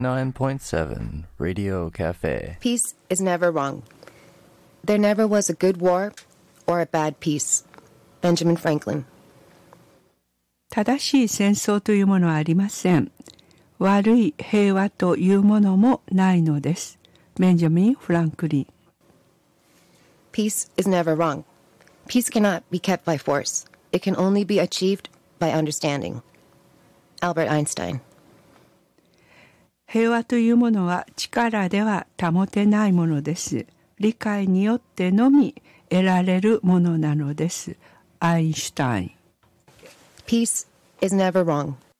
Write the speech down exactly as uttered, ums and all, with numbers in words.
nine point seven Radio Cafe. Peace is never wrong. There never was a good war or a bad peace. Benjamin Franklin. 正しい戦争というものはありません。悪い平和というものもないのです。ベンジャミン・フランクリン。 Peace is never wrong. Peace cannot be kept by force. It can only be achieved by understanding. Albert Einstein. 平和というものは力では保てないものです。理解によってのみ得られるものなのです。アインシュタイン。 Peace is never wrong.